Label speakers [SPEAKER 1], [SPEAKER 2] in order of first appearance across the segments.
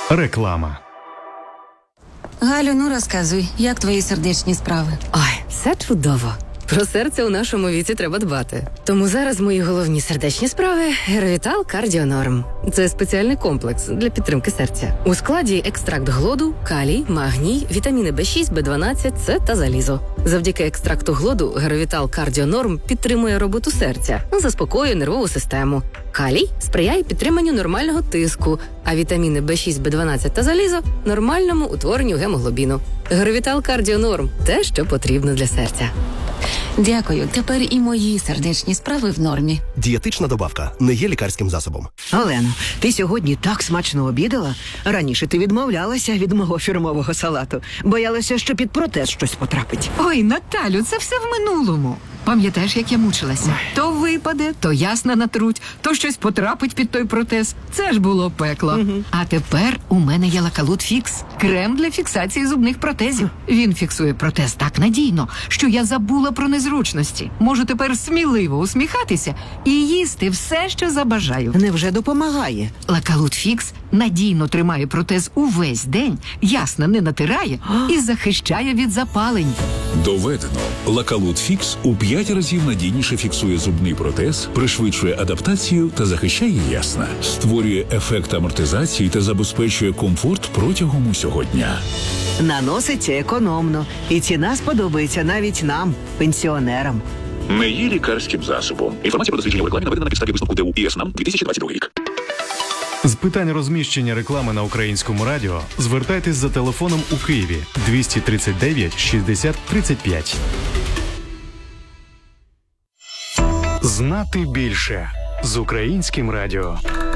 [SPEAKER 1] Реклама.
[SPEAKER 2] Галю, ну розказуй, як твої сердечні справи?
[SPEAKER 3] Ой, все чудово. Про серце у нашому віці треба дбати. Тому зараз мої головні сердечні справи – Геровітал Кардіонорм. Це спеціальний комплекс для підтримки серця. У складі екстракт глоду, калій, магній, вітаміни В6, В12, С та залізо. Завдяки екстракту глоду Геровітал Кардіонорм підтримує роботу серця, заспокоює нервову систему. Калій сприяє підтриманню нормального тиску, а вітаміни В6, В12 та залізо – нормальному утворенню гемоглобіну. Геровітал Кардіонорм – те, що потрібно для серця.
[SPEAKER 2] Дякую, тепер і мої сердечні справи в нормі.
[SPEAKER 4] Дієтична добавка не є лікарським засобом.
[SPEAKER 5] Олено, ти сьогодні так смачно обідала. Раніше ти відмовлялася від мого фірмового салату. Боялася, що під протез щось потрапить.
[SPEAKER 6] Ой, Наталю, це все в минулому. Пам'ятаєш, як я мучилася? То випаде, то ясна натруть, то щось потрапить під той протез. Це ж було пекло. А тепер у мене є Лакалут Фікс. Крем для фіксації зубних протезів. Він фіксує протез так надійно, що я забула про незручності. Можу тепер сміливо усміхатися і їсти все, що забажаю.
[SPEAKER 5] Невже допомагає?
[SPEAKER 6] Лакалут Фікс надійно тримає протез увесь день, ясно не натирає і захищає від запалень.
[SPEAKER 7] Доведено. Лакалут Фікс у 5 разів надійніше фіксує зубний протез, пришвидшує адаптацію та захищає ясна. Створює ефект амортизації та забезпечує комфорт протягом усього дня.
[SPEAKER 5] Наноситься економно. І ціна сподобається навіть нам, пенсіонерам.
[SPEAKER 7] Не є лікарським засобом. Інформація про дослідження в рекламі наведена на підставі висновку ТУ ІСНАМ 2022 рік.
[SPEAKER 1] З питань розміщення реклами на Українському радіо звертайтесь за телефоном у Києві 239 60 35. Знати більше з Українським радіо.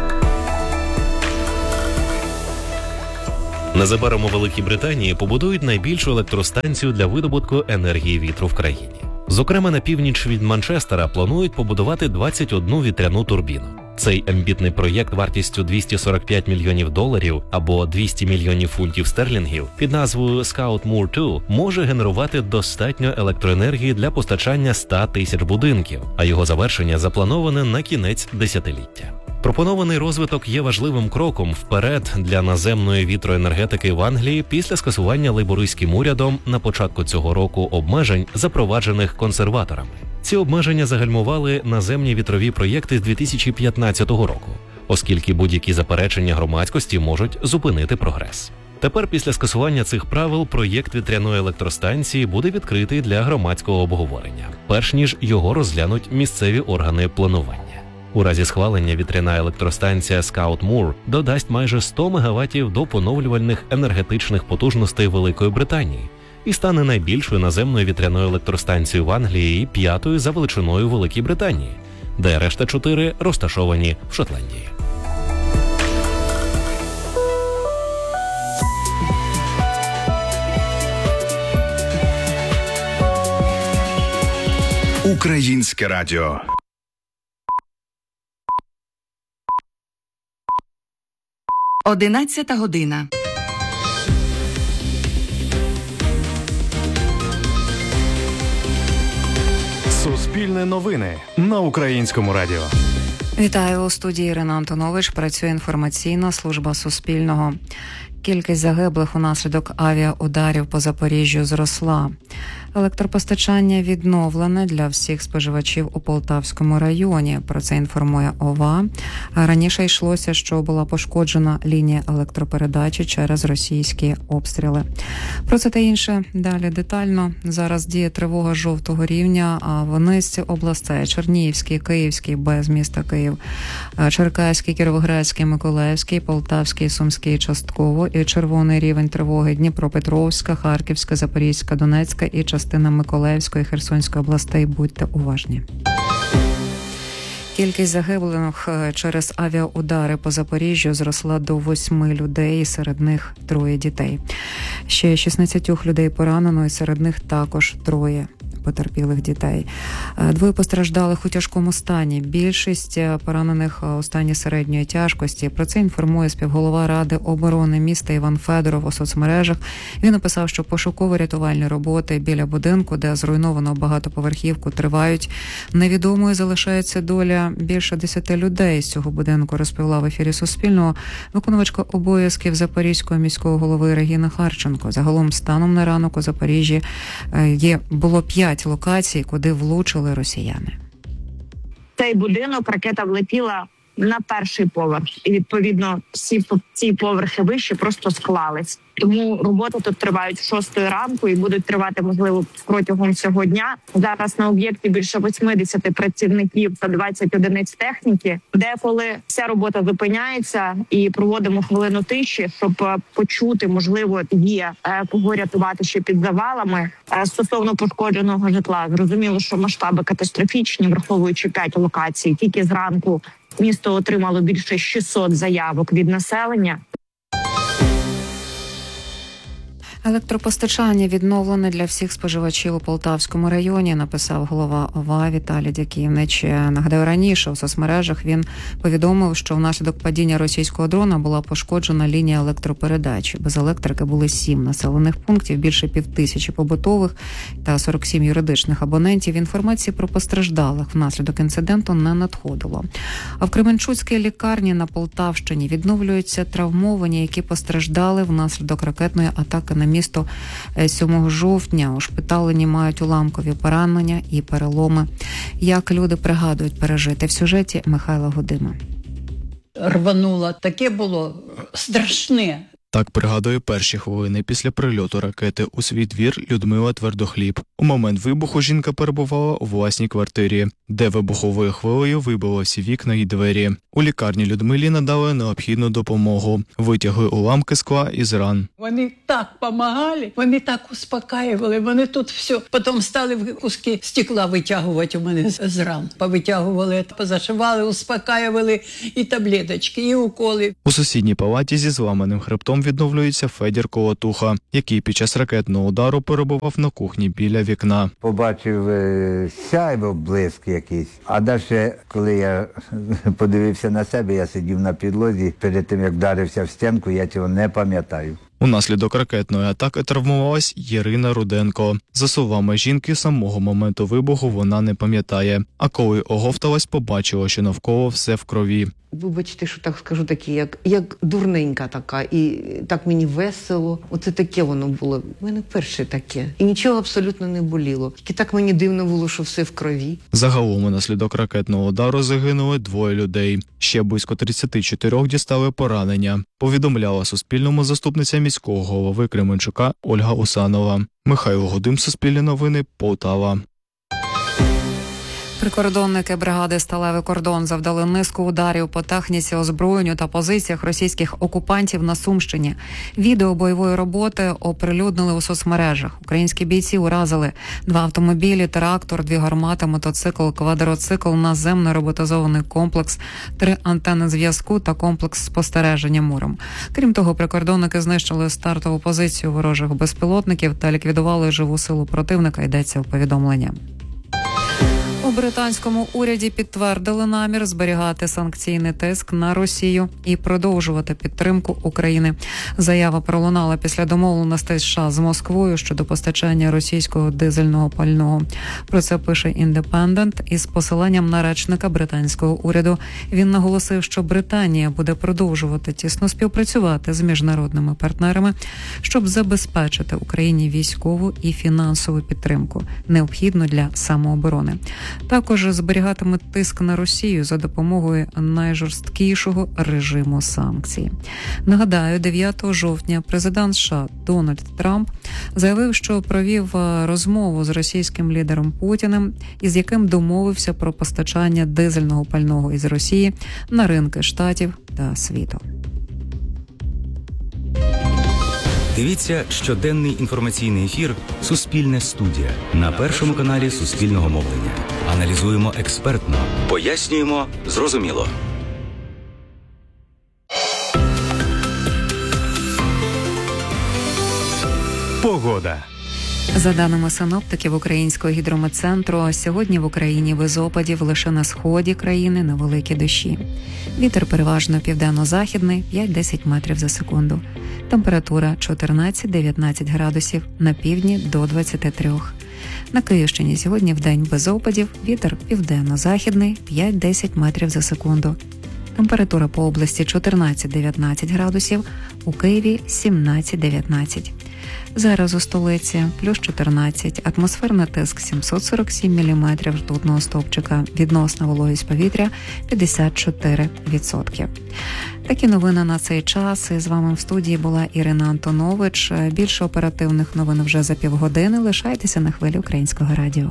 [SPEAKER 8] Незабаром у Великій Британії побудують найбільшу електростанцію для видобутку енергії вітру в країні. Зокрема, на північ від Манчестера планують побудувати 21 вітряну турбіну. Цей амбітний проєкт вартістю $245 мільйонів або 200 мільйонів фунтів стерлінгів під назвою Scout Moor 2 може генерувати достатньо електроенергії для постачання 100 тисяч будинків, а його завершення заплановане на кінець десятиліття. Пропонований розвиток є важливим кроком вперед для наземної вітроенергетики в Англії після скасування лейбористським урядом на початку цього року обмежень, запроваджених консерваторами. Ці обмеження загальмували наземні вітрові проєкти з 2015 року, оскільки будь-які заперечення громадськості можуть зупинити прогрес. Тепер після скасування цих правил проєкт вітряної електростанції буде відкритий для громадського обговорення, перш ніж його розглянуть місцеві органи планування. У разі схвалення вітряна електростанція Scout Moor додасть майже 100 МВт до поновлювальних енергетичних потужностей Великої Британії і стане найбільшою наземною вітряною електростанцією в Англії і 5-ю за величиною Великій Британії, де решта 4 розташовані в Шотландії.
[SPEAKER 9] Українське радіо.
[SPEAKER 10] Одинадцята година.
[SPEAKER 1] Суспільне новини на Українському радіо.
[SPEAKER 11] Вітаю, у студії Ірина Антонович. Працює інформаційна служба Суспільного. Кількість загиблих унаслідок авіаударів по Запоріжжю зросла. Електропостачання відновлене для всіх споживачів у Полтавському районі. Про це інформує ОВА. Раніше йшлося, що була пошкоджена лінія електропередачі через російські обстріли. Про це та інше далі детально. Зараз діє тривога жовтого рівня, а в низці областей: Чернігівський, Київський, без міста Київ, Черкаський, Кіровоградський, Миколаївський, Полтавський, Сумський частково і червоний рівень тривоги Дніпропетровська, Харківська, Запорізька, Донецька і частина Миколаївської і Херсонської областей. Будьте уважні. Кількість загиблих через авіаудари по Запоріжжю зросла до 8 людей, і серед них 3 дітей. Ще 16 людей поранено, і серед них також 3 потерпілих дітей. 2 постраждалих у тяжкому стані. Більшість поранених у стані середньої тяжкості. Про це інформує співголова Ради оборони міста Іван Федоров у соцмережах. Він написав, що пошуково-рятувальні роботи біля будинку, де зруйновано багатоповерхівку, тривають. Невідомою залишається доля більше 10 людей з цього будинку, розповіла в ефірі Суспільного виконувачка обов'язків Запорізького міського голови Регіна Харченко. Загалом станом на ранок у Запоріжжі було 5 локацій, куди влучили росіяни.
[SPEAKER 10] Цей будинок ракета влетіла на перший поверх. І, відповідно, всі ці поверхи вище просто склались. Тому роботи тут тривають з 6 ранку і будуть тривати, можливо, протягом всього дня. Зараз на об'єкті більше 80 працівників та 20 одиниць техніки. Деколи вся робота зупиняється і проводимо хвилину тиші, щоб почути, можливо, є кого рятувати ще під завалами. Стосовно пошкодженого житла, зрозуміло, що масштаби катастрофічні, враховуючи 5 локацій. Тільки зранку місто отримало більше 600 заявок від населення.
[SPEAKER 11] Електропостачання відновлене для всіх споживачів у Полтавському районі, написав голова ОВА Віталій Дяківнич. Нагадаю, раніше у соцмережах він повідомив, що внаслідок падіння російського дрона була пошкоджена лінія електропередач. Без електрики були 7 населених пунктів, більше 5000 побутових та 47 юридичних абонентів. Інформації про постраждалих внаслідок інциденту не надходило. А в Кременчуцькій лікарні на Полтавщині відновлюються травмовані, які постраждали внаслідок ракетної атаки на місто 7 жовтня. Ушпиталені мають уламкові поранення і переломи. Як люди пригадують пережити в сюжеті Михайла Гудима.
[SPEAKER 12] Рвануло. Таке було страшне.
[SPEAKER 13] Так пригадує перші хвилини після прильоту ракети у свій двір Людмила Твердохліб. У момент вибуху жінка перебувала у власній квартирі, де вибуховою хвилею вибило всі вікна і двері. У лікарні Людмилі надали необхідну допомогу. Витягли уламки скла із ран.
[SPEAKER 12] Вони так допомагали, вони так успокаювали, вони тут все. Потім стали куски стекла витягувати у мене з ран. Повитягували, позашивали, успокаювали і таблеточки, і уколи.
[SPEAKER 13] У сусідній палаті зі зламаним хребтом відновлюється Федір Колотуха, який під час ракетного удару перебував на кухні біля вікна.
[SPEAKER 14] Побачив сяйво, блиск якийсь. А далі, коли я подивився на себе, я сидів на підлозі. Перед тим, як вдарився в стінку, я цього не пам'ятаю.
[SPEAKER 13] Унаслідок ракетної атаки травмувалась Ірина Руденко. За словами жінки, самого моменту вибуху вона не пам'ятає. А коли оговталась, побачила, що навколо все в крові.
[SPEAKER 15] Вибачте, що так скажу, такі, як дурненька така, і так мені весело. Оце таке воно було. У мене перше таке. І нічого абсолютно не боліло. Тільки так мені дивно було, що все в крові.
[SPEAKER 13] Загалом унаслідок ракетного удару загинули 2 людей. Ще близько 34 дістали поранення. Повідомляла Суспільному заступниця міського голови Кременчука Ольга Усанова. Михайло Гудим, Суспільне новини, Полтава.
[SPEAKER 11] Прикордонники бригади «Сталевий кордон» завдали низку ударів по техніці, озброєнню та позиціях російських окупантів на Сумщині. Відео бойової роботи оприлюднили у соцмережах. Українські бійці уразили 2 автомобілі, трактор, 2 гармати, мотоцикл, квадроцикл, наземний роботизований комплекс, 3 антени зв'язку та комплекс спостереження морем. Крім того, прикордонники знищили стартову позицію ворожих безпілотників та ліквідували живу силу противника, йдеться у повідомленні. У британському уряді підтвердили намір зберігати санкційний тиск на Росію і продовжувати підтримку України. Заява пролунала після домовленостей США з Москвою щодо постачання російського дизельного пального. Про це пише «Індепендент» із посиланням на речника британського уряду. Він наголосив, що Британія буде продовжувати тісно співпрацювати з міжнародними партнерами, щоб забезпечити Україні військову і фінансову підтримку, необхідну для самооборони. Також зберігатиме тиск на Росію за допомогою найжорсткішого режиму санкцій. Нагадаю, 9 жовтня президент США Дональд Трамп заявив, що провів розмову з російським лідером Путіним, із яким домовився про постачання дизельного пального із Росії на ринки Штатів та світу.
[SPEAKER 16] Дивіться щоденний інформаційний ефір «Суспільне студія» на Першому каналі Суспільного мовлення. Аналізуємо експертно, пояснюємо зрозуміло.
[SPEAKER 1] Погода.
[SPEAKER 11] За даними синоптиків Українського гідрометцентру, сьогодні в Україні без опадів лише на сході країни невеликі дощі. Вітер переважно південно-західний 5-10 метрів за секунду. Температура 14-19 градусів, на півдні до 23. На Київщині сьогодні вдень без опадів, вітер південно-західний 5-10 метрів за секунду. Температура по області 14-19 градусів, у Києві 17-19. Зараз у столиці плюс 14, атмосферний тиск 747 мм ртутного стовпчика, відносна вологість повітря 54%. Такі новини на цей час. І з вами в студії була Ірина Антонович. Більше оперативних новин вже за півгодини. Лишайтеся на хвилі Українського радіо.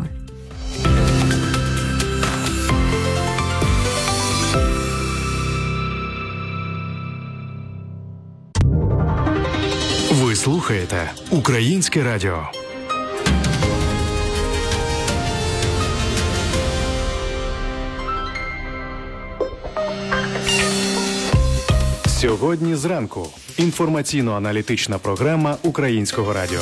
[SPEAKER 1] Ви слухаєте Українське радіо. Сьогодні зранку. Інформаційно-аналітична програма Українського радіо.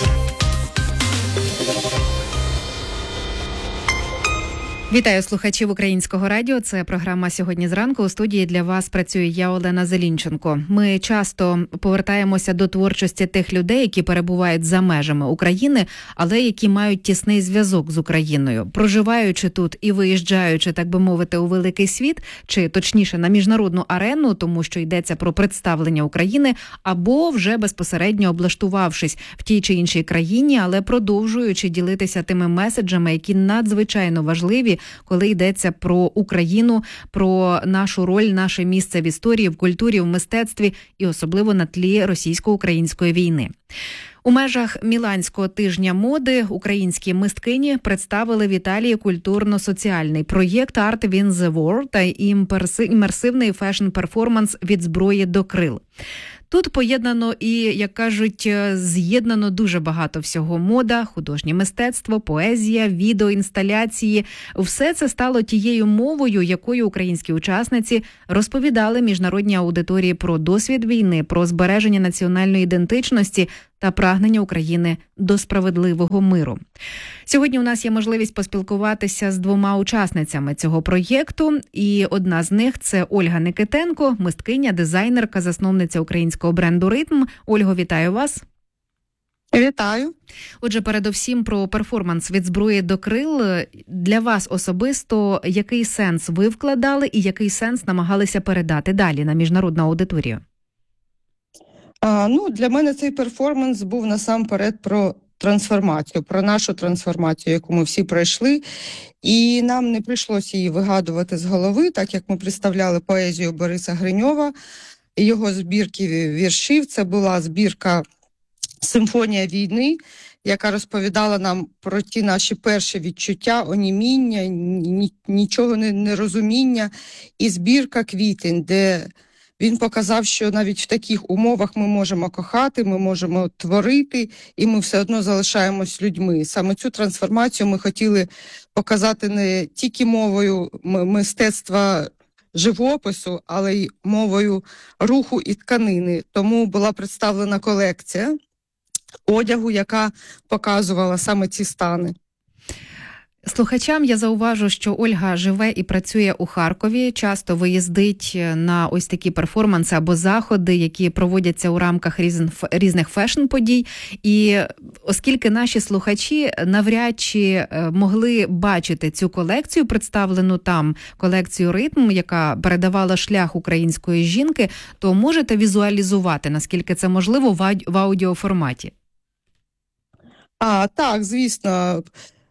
[SPEAKER 17] Вітаю слухачів Українського радіо. Це програма «Сьогодні зранку». У студії для вас працює я, Олена Зелінченко. Ми часто повертаємося до творчості тих людей, які перебувають за межами України, але які мають тісний зв'язок з Україною. Проживаючи тут і виїжджаючи, так би мовити, у великий світ, чи точніше на міжнародну арену, тому що йдеться про представлення України, або вже безпосередньо облаштувавшись в тій чи іншій країні, але продовжуючи ділитися тими меседжами, які надзвичайно важливі, коли йдеться про Україну, про нашу роль, наше місце в історії, в культурі, в мистецтві і особливо на тлі російсько-української війни. У межах Міланського тижня моди українські мисткині представили в Італії культурно-соціальний проєкт «Art Wins the War» та імерсивний фешн-перформанс «Від зброї до крил». Тут поєднано і, як кажуть, з'єднано дуже багато всього. Мода, художнє мистецтво, поезія, відеоінсталяції. Все це стало тією мовою, якою українські учасниці розповідали міжнародній аудиторії про досвід війни, про збереження національної ідентичності та прагнення України до справедливого миру. Сьогодні у нас є можливість поспілкуватися з двома учасницями цього проєкту, і одна з них – це Ольга Никитенко, мисткиня, дизайнерка, засновниця українського бренду «Ритм». Ольго, вітаю вас.
[SPEAKER 18] Вітаю.
[SPEAKER 17] Отже, передовсім про перформанс «Від зброї до крил». Для вас особисто який сенс ви вкладали і який сенс намагалися передати далі на міжнародну аудиторію?
[SPEAKER 18] Для мене цей перформанс був насамперед про трансформацію, про нашу трансформацію, яку ми всі пройшли. І нам не прийшлося її вигадувати з голови, так як ми представляли поезію Бориса Гриньова, його збірки віршів. Це була збірка «Симфонія війни», яка розповідала нам про ті наші перші відчуття, оніміння, нічого не розуміння. І збірка «Квітень», де він показав, що навіть в таких умовах ми можемо кохати, ми можемо творити, і ми все одно залишаємось людьми. Саме цю трансформацію ми хотіли показати не тільки мовою мистецтва живопису, але й мовою руху і тканини. Тому була представлена колекція одягу, яка показувала саме ці стани.
[SPEAKER 17] Слухачам я зауважу, що Ольга живе і працює у Харкові, часто виїздить на ось такі перформанси або заходи, які проводяться у рамках різних фешн-подій. І оскільки наші слухачі навряд чи могли бачити цю колекцію, представлену там, колекцію «Ритм», яка передавала шлях української жінки, то можете візуалізувати, наскільки це можливо, в аудіоформаті?
[SPEAKER 18] Так, звісно.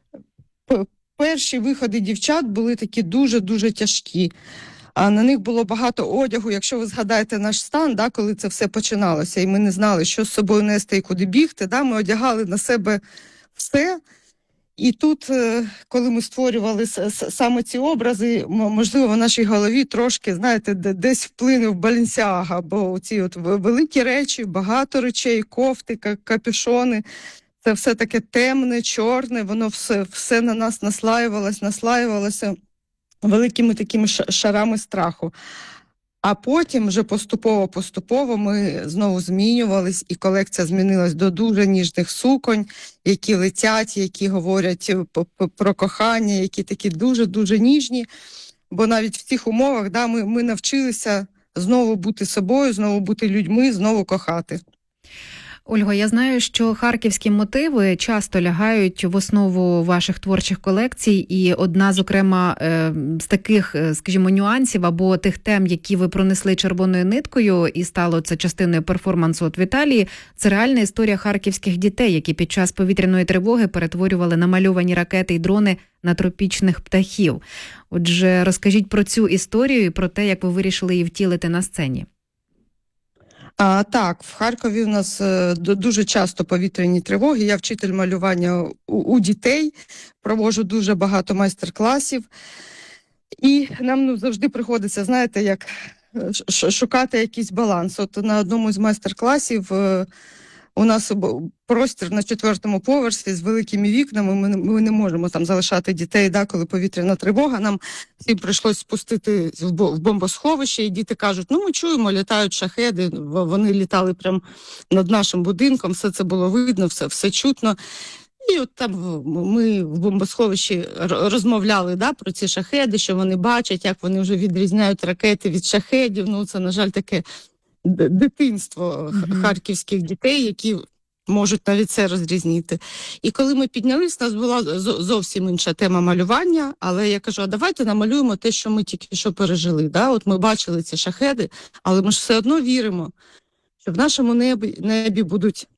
[SPEAKER 18] Перші виходи дівчат були такі дуже-дуже тяжкі. На них було багато одягу. Якщо ви згадаєте наш стан, коли це все починалося, і ми не знали, що з собою нести і куди бігти, ми одягали на себе все. І тут, коли ми створювали саме ці образи, можливо, в нашій голові трошки, десь вплинув Баленсіага, бо ці великі речі, багато речей, кофти, капюшони, це все таке темне, чорне, воно все на нас наслаювалося великими такими шарами страху. А потім вже поступово ми знову змінювались, і колекція змінилась до дуже ніжних суконь, які летять, які говорять про кохання, які такі дуже-дуже ніжні. Бо навіть в цих умовах ми навчилися знову бути собою, знову бути людьми, знову кохати.
[SPEAKER 17] Ольго, я знаю, що харківські мотиви часто лягають в основу ваших творчих колекцій, і одна, зокрема, з таких, скажімо, нюансів або тих тем, які ви пронесли червоною ниткою, і стало це частиною перформансу от в Італії, це реальна історія харківських дітей, які під час повітряної тривоги перетворювали намальовані ракети і дрони на тропічних птахів. Отже, розкажіть про цю історію і про те, як ви вирішили її втілити на сцені.
[SPEAKER 18] Так, в Харкові у нас дуже часто повітряні тривоги. Я вчитель малювання у дітей, проводжу дуже багато майстер-класів. І нам завжди приходиться, знаєте, як шукати якийсь баланс. От на одному з майстер-класів у нас простір на 4-му поверсі з великими вікнами, ми не можемо там залишати дітей, коли повітряна тривога. Нам всім прийшлось спустити в бомбосховище, і діти кажуть, ми чуємо, літають шахеди, вони літали прямо над нашим будинком, все це було видно, все чутно. І от там ми в бомбосховищі розмовляли про ці шахеди, що вони бачать, як вони вже відрізняють ракети від шахедів. Це, на жаль, таке дитинство харківських дітей, які можуть навіть це розрізнити. І коли ми піднялись, у нас була зовсім інша тема малювання, але я кажу, а давайте намалюємо те, що ми тільки що пережили. От ми бачили ці шахеди, але ми ж все одно віримо, що в нашому небі будуть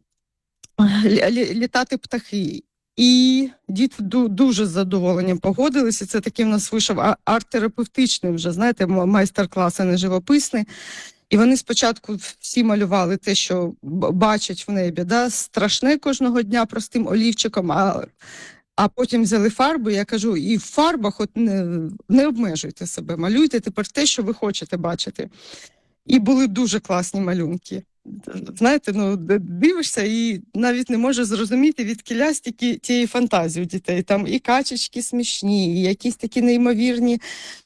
[SPEAKER 18] літати птахи. І діти дуже з задоволенням погодилися. Це такий в нас вийшов арт-терапевтичний вже, знаєте, майстер-клас, а не живописний. І вони спочатку всі малювали те, що бачать в небі, страшне кожного дня простим олівчиком, а потім взяли фарбу, я кажу, і в фарбах не обмежуйте себе, малюйте тепер те, що ви хочете бачити. І були дуже класні малюнки. Знаєте, дивишся і навіть не можеш зрозуміти, відкіля стільки тієї фантазії у дітей. Там і качечки смішні, і якісь такі неймовірні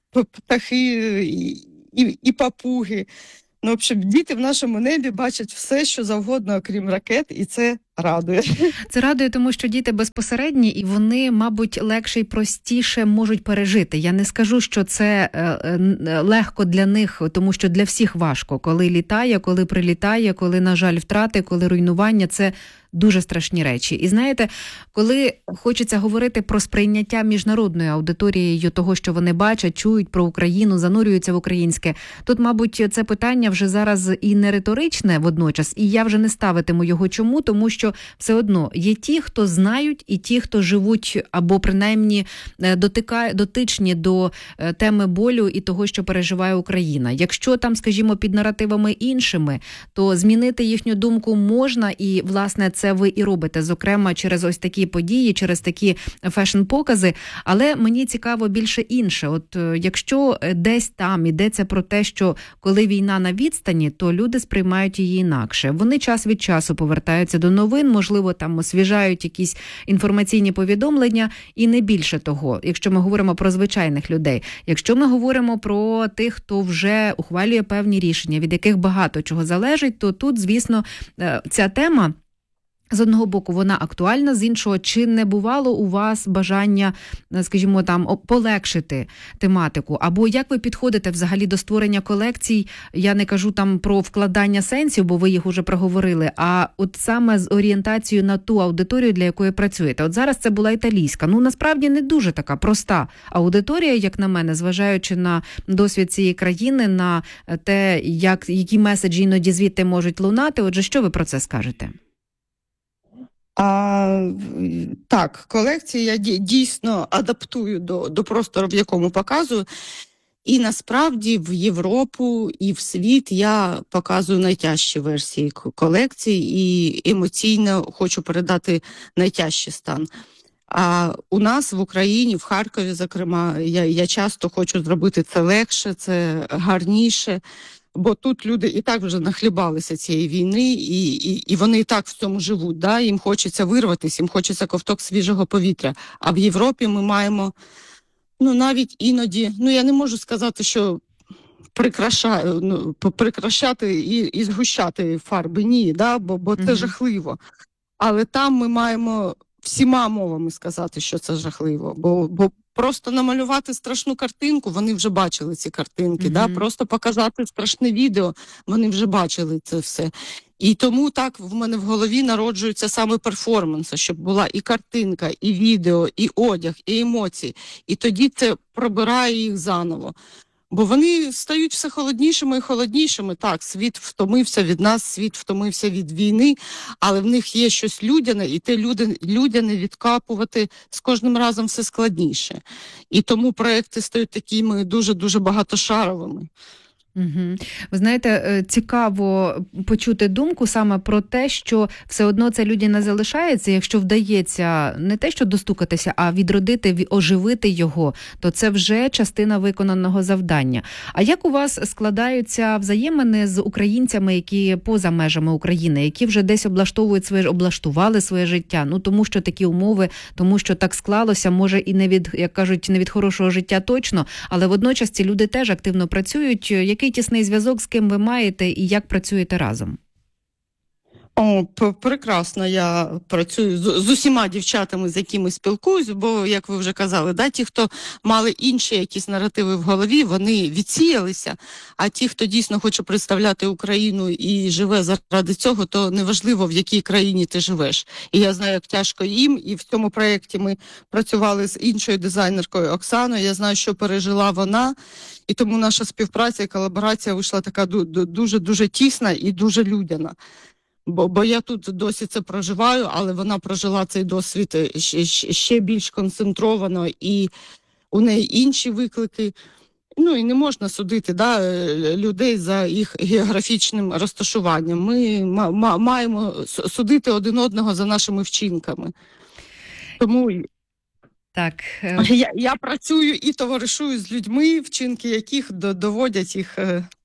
[SPEAKER 18] птахи, і папуги. В общем, діти в нашому небі бачать все, що завгодно, окрім ракет, і це радує.
[SPEAKER 17] Це радує, тому що діти безпосередні, і вони, мабуть, легше і простіше можуть пережити. Я не скажу, що це легко для них, тому що для всіх важко. Коли літає, коли прилітає, коли, на жаль, втрати, коли руйнування – це дуже страшні речі. І знаєте, коли хочеться говорити про сприйняття міжнародною аудиторією того, що вони бачать, чують про Україну, занурюються в українське, тут, мабуть, це питання вже зараз і не риторичне водночас, і я вже не ставитиму його чому, тому що все одно є ті, хто знають, і ті, хто живуть або принаймні дотичні до теми болю і того, що переживає Україна. Якщо там, скажімо, під наративами іншими, то змінити їхню думку можна, і, власне, це ви і робите, зокрема, через ось такі події, через такі фешн-покази. Але мені цікаво більше інше. От якщо десь там йдеться про те, що коли війна на відстані, то люди сприймають її інакше. Вони час від часу повертаються до новин, можливо, там освіжають якісь інформаційні повідомлення, і не більше того, якщо ми говоримо про звичайних людей. Якщо ми говоримо про тих, хто вже ухвалює певні рішення, від яких багато чого залежить, то тут, звісно, ця тема, з одного боку, вона актуальна, з іншого, чи не бувало у вас бажання, скажімо, там, полегшити тематику? Або як ви підходите взагалі до створення колекцій? Я не кажу там про вкладання сенсів, бо ви їх уже проговорили, а от саме з орієнтацією на ту аудиторію, для якої працюєте. От зараз це була італійська. Насправді не дуже така проста аудиторія, як на мене, зважаючи на досвід цієї країни, на те, які меседжі іноді звідти можуть лунати. Отже, що ви про це скажете?
[SPEAKER 18] Так, колекції я дійсно адаптую до простору, в якому показую. І насправді в Європу і в світ я показую найтяжчі версії колекції і емоційно хочу передати найтяжчий стан. А у нас в Україні, в Харкові, зокрема, я часто хочу зробити це легше, це гарніше. Бо тут люди і так вже нахлібалися цієї війни, і вони і так в цьому живуть. Їм хочеться вирватися, їм хочеться ковток свіжого повітря. А в Європі ми маємо, навіть іноді, я не можу сказати, що прикрашати і згущати фарби. Ні, да? бо це жахливо. Але там ми маємо всіма мовами сказати, що це жахливо. Бо просто намалювати страшну картинку, вони вже бачили ці картинки. Да? Просто показати страшне відео, вони вже бачили це все. І тому так в мене в голові народжуються саме перформанси, щоб була і картинка, і відео, і одяг, і емоції. І тоді це пробирає їх заново. Бо вони стають все холоднішими і холоднішими. Так, світ втомився від нас, світ втомився від війни, але в них є щось людяне, і те людяне відкапувати з кожним разом все складніше. І тому проекти стають такими дуже-дуже багатошаровими.
[SPEAKER 17] Ви знаєте, цікаво почути думку саме про те, що все одно ця людина залишається, якщо вдається не те, що достукатися, а відродити, оживити його, то це вже частина виконаного завдання. А як у вас складаються взаємини з українцями, які поза межами України, які вже десь облаштували своє життя? Ну, тому що такі умови, тому що так склалося, може і не від, як кажуть, не від хорошого життя точно, але водночас ці люди теж активно працюють. Який тісний зв'язок, з ким ви маєте і як працюєте разом?
[SPEAKER 18] Прекрасно, я працюю з усіма дівчатами, з якими спілкуюсь, бо, як ви вже казали, да, ті, хто мали інші якісь наративи в голові, вони відсіялися, а ті, хто дійсно хоче представляти Україну і живе заради цього, то неважливо, в якій країні ти живеш. І я знаю, як тяжко їм, і в цьому проєкті ми працювали з іншою дизайнеркою Оксаною, я знаю, що пережила вона, і тому наша співпраця і колаборація вийшла така дуже-дуже тісна і дуже людяна. Бо я тут досі це проживаю, але вона прожила цей досвід ще більш концентровано, і у неї інші виклики. Ну і не можна судити людей за їх географічним розташуванням. Ми маємо судити один одного за нашими вчинками. Тому
[SPEAKER 17] так,
[SPEAKER 18] я працюю і товаришую з людьми, вчинки яких доводять їх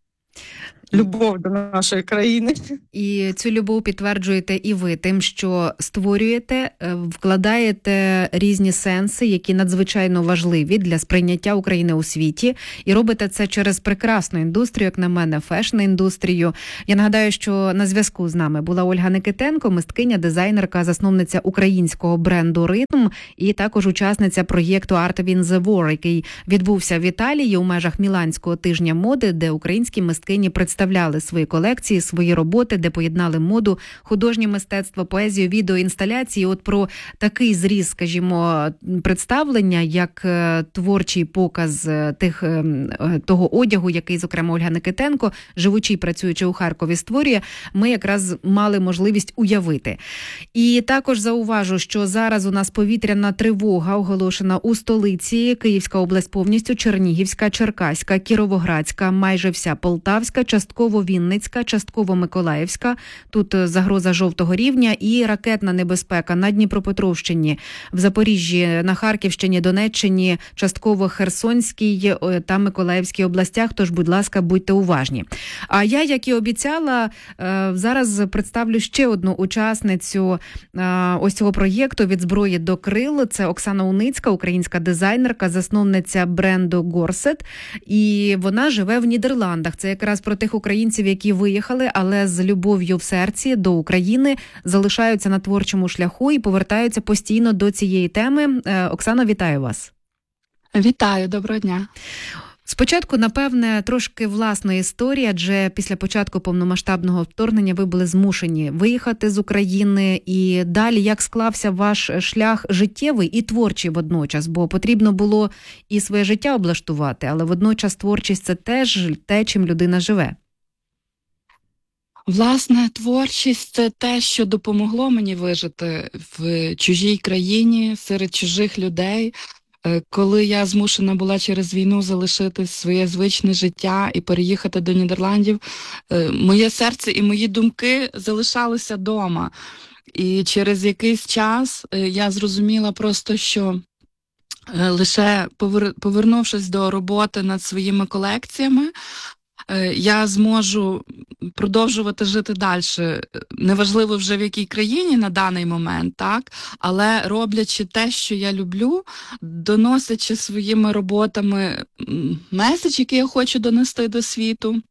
[SPEAKER 18] любов до нашої країни.
[SPEAKER 17] І цю любов підтверджуєте і ви тим, що створюєте, вкладаєте різні сенси, які надзвичайно важливі для сприйняття України у світі, і робите це через прекрасну індустрію, як на мене, фешн-індустрію. Я нагадаю, що на зв'язку з нами була Ольга Никитенко, мисткиня, дизайнерка, засновниця українського бренду «Ритм» і також учасниця проєкту «Art Wins the War», який відбувся в Італії у межах Міланського тижня моди, де українські мисткині представляли свої колекції, свої роботи, де поєднали моду, художнє мистецтво, поезію, відео, інсталяції. От про такий зріз, скажімо, представлення, як творчий показ того одягу, який, зокрема, Ольга Никитенко, живучи і працюючи у Харкові, створює, ми якраз мали можливість уявити. І також зауважу, що зараз у нас повітряна тривога оголошена у столиці. Київська область повністю, Чернігівська, Черкаська, Кіровоградська, майже вся Полтавська, частково Вінницька, частково Миколаївська. Тут загроза жовтого рівня і ракетна небезпека на Дніпропетровщині, в Запоріжжі, на Харківщині, Донеччині, частково Херсонській та Миколаївській областях. Тож, будь ласка, будьте уважні. А я, як і обіцяла, зараз представлю ще одну учасницю ось цього проєкту «Від зброї до крил». Це Оксана Уницька, українська дизайнерка, засновниця бренду Горсет. І вона живе в Нідерландах. Це якраз про тих українців, які виїхали, але з любов'ю в серці до України, залишаються на творчому шляху і повертаються постійно до цієї теми. Оксано, вітаю вас.
[SPEAKER 19] Вітаю, доброго дня.
[SPEAKER 17] Спочатку, напевне, трошки власна історія, адже після початку повномасштабного вторгнення ви були змушені виїхати з України. І далі, як склався ваш шлях життєвий і творчий водночас? Бо потрібно було і своє життя облаштувати, але водночас творчість – це теж те, чим людина живе.
[SPEAKER 19] Власне, творчість – це те, що допомогло мені вижити в чужій країні, серед чужих людей. Коли я змушена була через війну залишити своє звичне життя і переїхати до Нідерландів, моє серце і мої думки залишалися вдома. І через якийсь час я зрозуміла просто, що лише повернувшись до роботи над своїми колекціями, я зможу продовжувати жити далі. Неважливо вже в якій країні на даний момент, так? Але роблячи те, що я люблю, доносячи своїми роботами меседж, який я хочу донести до світу,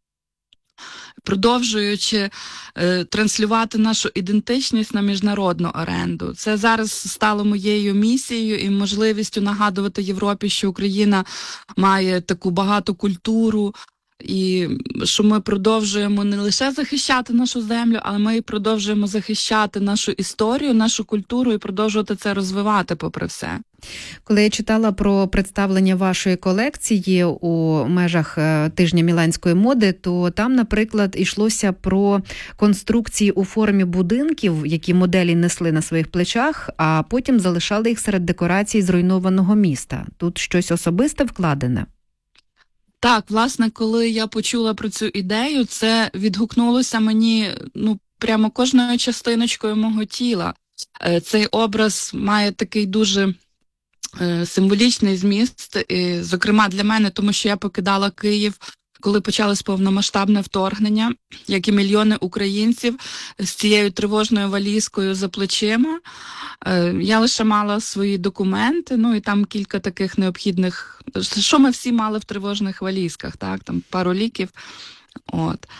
[SPEAKER 19] продовжуючи транслювати нашу ідентичність на міжнародну оренду. Це зараз стало моєю місією і можливістю нагадувати Європі, що Україна має таку багату культуру, і що ми продовжуємо не лише захищати нашу землю, але ми і продовжуємо захищати нашу історію, нашу культуру і продовжувати це розвивати попри все.
[SPEAKER 17] Коли я читала про представлення вашої колекції у межах тижня міланської моди, то там, наприклад, йшлося про конструкції у формі будинків, які моделі несли на своїх плечах, а потім залишали їх серед декорацій зруйнованого міста. Тут щось особисте вкладене?
[SPEAKER 19] Так, власне, коли я почула про цю ідею, це відгукнулося мені прямо кожною частиночкою мого тіла. Цей образ має такий дуже символічний зміст, і, зокрема для мене, тому що я покидала Київ, коли почалось повномасштабне вторгнення, як і мільйони українців з цією тривожною валізкою за плечима. Я лише мала свої документи, і там кілька таких необхідних, що ми всі мали в тривожних валізках, так, там пару ліків. От.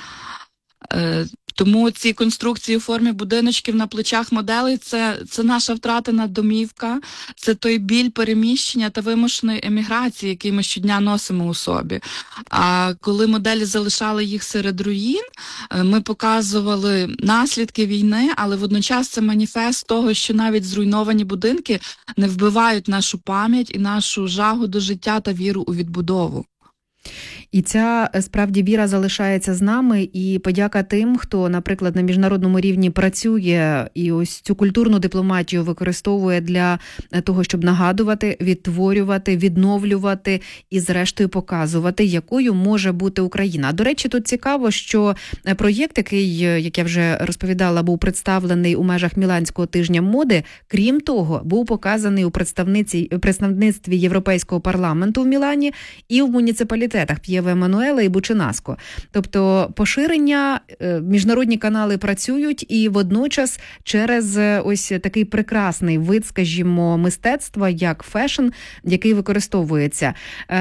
[SPEAKER 19] Тому ці конструкції у формі будиночків на плечах моделей – це наша втратена домівка, це той біль переміщення та вимушеної еміграції, який ми щодня носимо у собі. А коли моделі залишали їх серед руїн, ми показували наслідки війни, але водночас це маніфест того, що навіть зруйновані будинки не вбивають нашу пам'ять і нашу жагу до життя та віру у відбудову.
[SPEAKER 17] І ця, справді, віра залишається з нами, і подяка тим, хто, наприклад, на міжнародному рівні працює і ось цю культурну дипломатію використовує для того, щоб нагадувати, відтворювати, відновлювати і, зрештою, показувати, якою може бути Україна. До речі, тут цікаво, що проєкт, який, як я вже розповідала, був представлений у межах Міланського тижня моди, крім того, був показаний у представництві Європейського парламенту в Мілані і в муніципалітетах П'єве Еммануеле і Бучинаско. Тобто поширення, міжнародні канали працюють і водночас через ось такий прекрасний вид, скажімо, мистецтва, як фешн, який використовується.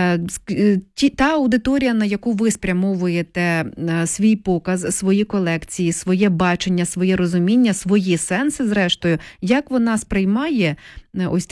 [SPEAKER 17] Та аудиторія, на яку ви спрямовуєте свій показ, свої колекції, своє бачення, своє розуміння, свої сенси, зрештою, як вона сприймає ось